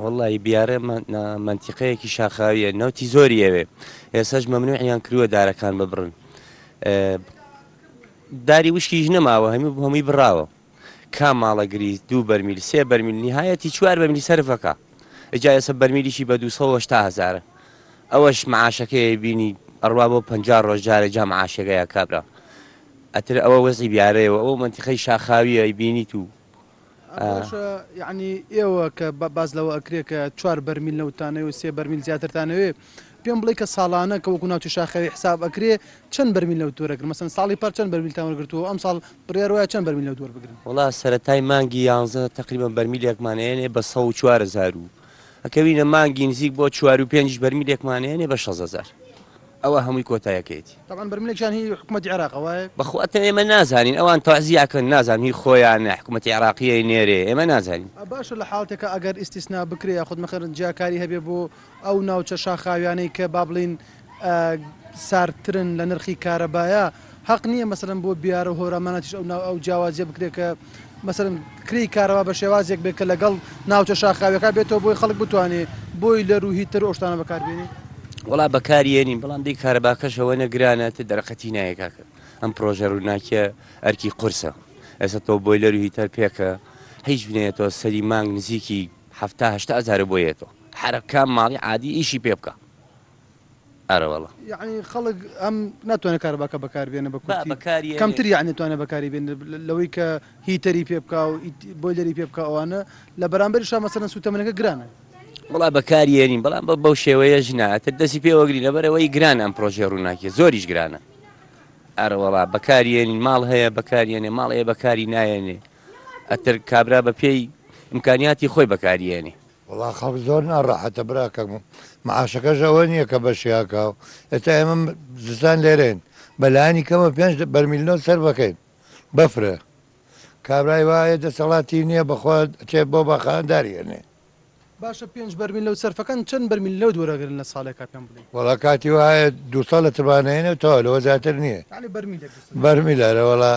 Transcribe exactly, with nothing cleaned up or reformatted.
وەڵی بیارە منتیقەیەکی شاخاویە نەوتی زۆری ئەوێ ئێساش مەمنوعیان کردووە دارەکان ببڕن داری وشکیش نەماوە هەموو هەمووی بڕاوە کام ماڵە گریز دوو بەرمیل سێ بەرمیل نیهایەتی چوار بەرمیلی سەرفەکە ئەجا ئێستا بەرمیلیشی بە دووسەد و هەشتا هەزارە ئەوەش معاشەکەی بینی ئەڕوا بۆ پەنجا ڕۆژ جارە جا معاشەکەیە کابرا ئەتر ئەوە وەزی بیارەیەوە ئەوە منتیقەی شاخاویە بینیت و یعنی ئێوە کە باز لەوە ئەکرێت کە چوار بەرمیل نەوتانەوە و سێ بەرمیل زیاترتانەوێ پێم بڵێ کە ساڵانە کە وەکو ناوچە شاخەوی حساب ئەکرێ چەند بەرمیل لەوت وەرەگرن مەسەن ساڵی پار چەند بەرمیلتان وەرگرتووە ئەم ساڵ بڕیار وایە چەند بەرمیل لەوت وەربگرن وڵا سەرەتای مانگی یانزە تەقریبەن بەرمیلێکمانەیەنێ بە سەد و چوار هەزار و ئەکەوینە مانگی نزیک بۆ چوار و پێنج بەرمیلێکمانەیەنێ بە شەش هەزار ئەوە هەمووی کۆتایەکەیتی تاوان بەرمیلێکیان هی حکوومەتی عێراقە وایە بەخواتە ئێمە نازانین ئەوان تازیاکەن نازان هی خۆیان حکوومەتی عێراقیە نێرێ ئێمە نازانین باشە لە حاڵتێکە ئەگەر ئیسیسنا بکرێ یاخود مەخەرن جیاکاری هەبێ بۆ ئەو ناوچە شاخاویانەی کە با بڵین سارترن لە نرخی کارەبایە حەق نییە مەسەرەن بۆ بیارە و هۆرەمانەتیش ئەو جیاوازیە بکرێت کە مەسەرن کری کارەبا بە شێوازێک بێت کە لەگەڵ ناوچە شاخاویەکە بێتەوە بۆی خەڵک بتوانێت بۆی لە ڕووهی تر ئۆشتانە بەکاربێنێ وڵا بەکارێنین بەڵام دی کارەباکەشەوە نەگرانە دەرەقەتی نایەکاکە ئەم پرۆژە ڕووناکیە ئەرکی قورسە ئێستا تۆ بۆی لە ڕووهی تەر پێکە هیچ بنێتەوە سەری مانگ نزیکی هەفتا هەشتا هەزارە بۆیێتەوە هەرکام ماڵی عادی ئیشی پێ بکە ئەرەوەڵە یعنی خەڵک ئەم ناتوانێت کارەباکە بەکاربێنە بەکاری کەمتر یعنی توانێت بەکاری بێن لەوەی کە هیتەری پێ بکە و بۆیلەری پێ بکە ئەوانە لە بەرامبەریشا مەسەرەن سوتەمەنەکە گرانە وڵا بەکارێنین بەڵام بە بەو شێوەیە ژناتر دەستی پێوەگری لەبەرەوەی گران ئەم پرۆژێ ڕووناکیە زۆریش گرانە ئەرەوەڵا بەکارێنین ماڵ هەیە بەکارێنێ ماڵەیە بەکاری نایێنێ ئەتر کابرا بەپێی ئیمکانیاتی خۆی بەکارێنێ وڵا خەڵک زۆر ناڕەحەتە براکەم معاشەکەش ئەوە نییە کە بەشیاکاو ئێستا ئێمە زستان لێرێن بەلایانی کەمە پێنج بەرمیلۆ سەر بکەین بەفرە کابرای وایە دەسەڵاتی نییە بەخوا چێ بۆ بەخانداریێنێ باشە پێنج بەرمیل لەو سەرفەکان چەند بەرمیل لەو دووەرەگرن لە ساڵێکا پێم بڵێ وڵا کاتی وایە دوو ساڵ لە تبانەیەنێتەوە لەوە زیاتر نییە بەرمیلەرە وڵا